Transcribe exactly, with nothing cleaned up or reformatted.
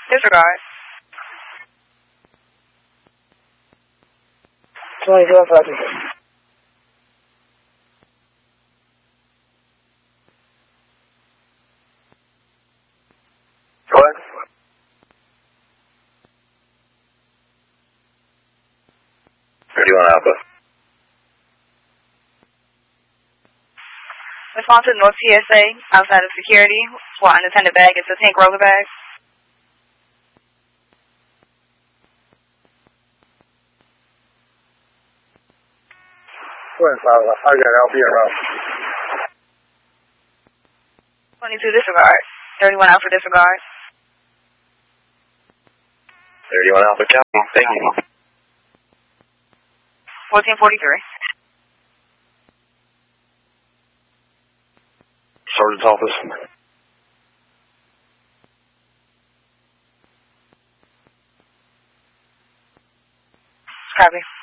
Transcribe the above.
Disregard. twenty-two five two. Go ahead. thirty-one Alpha. Respond to North T S A outside of security for unattended bag. It's a tank roller bag. Where's Alpha? I got Alpha around. twenty-two disregard. thirty-one Alpha disregard. thirty-one Alpha Captain. Thank you. fourteen forty-three. Sergeant's office. Copy.